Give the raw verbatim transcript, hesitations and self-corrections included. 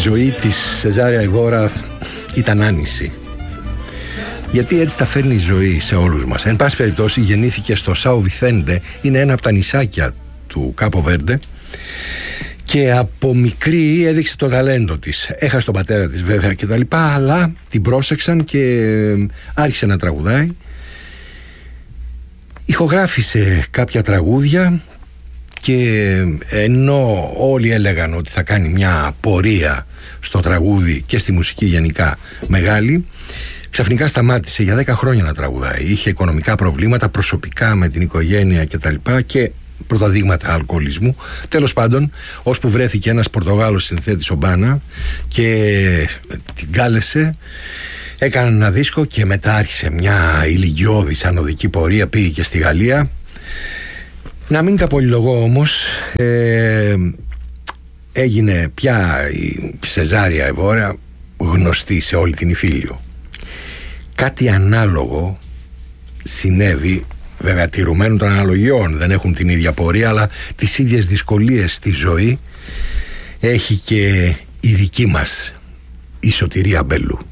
ζωή της Σεζάρια Εβόρα ήταν άνηση. Γιατί έτσι τα φέρνει η ζωή σε όλους μας. Εν πάση περιπτώσει, γεννήθηκε στο Σάο Βιθέντε, είναι ένα από τα νησάκια του Κάπο Βέρντε, και από μικρή έδειξε το ταλέντο της. Έχασε τον πατέρα της βέβαια και τα λοιπά, αλλά την πρόσεξαν και άρχισε να τραγουδάει. Ηχογράφησε κάποια τραγούδια και ενώ όλοι έλεγαν ότι θα κάνει μια πορεία στο τραγούδι και στη μουσική γενικά μεγάλη, ξαφνικά σταμάτησε για δέκα χρόνια να τραγουδάει. Είχε οικονομικά προβλήματα προσωπικά με την οικογένεια και τα λοιπά και πρώτα δείγματα αλκοολισμού. Τέλος πάντων, ώσπου βρέθηκε ένας Πορτογάλος συνθέτης, ο Μπάνα, και την κάλεσε, έκανε ένα δίσκο και μετά άρχισε μια ηλικιώδης ανωδική πορεία, πήγε και στη Γαλλία. Να μην τα πολυλογώ όμως, ε, έγινε πια η Σεζάρια Εβόρα γνωστή σε όλη την Ιφίλιο. Κάτι ανάλογο συνέβη, βέβαια τηρουμένων των αναλογιών, δεν έχουν την ίδια πορεία, αλλά τις ίδιες δυσκολίες στη ζωή έχει και η δική μας η Σωτηρία Μπέλου.